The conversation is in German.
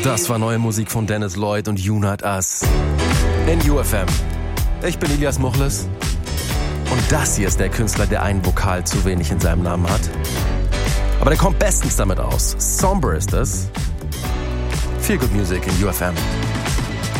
Das war neue Musik von Dennis Lloyd und Unite Us in UFM. Ich bin Ilias Muchles und das hier ist der Künstler, der einen Vokal zu wenig in seinem Namen hat. Aber der kommt bestens damit aus. Somber ist es. Feel Good Music in UFM.